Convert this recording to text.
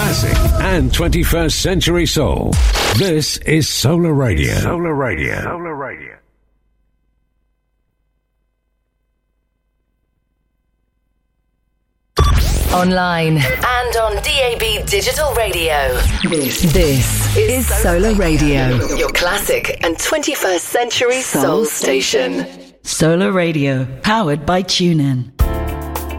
classic and 21st century soul. This is Solar Radio. Solar Radio. Solar Radio. Online and on DAB Digital Radio. This is Solar Radio, your classic and 21st century soul station. Solar Radio, powered by TuneIn.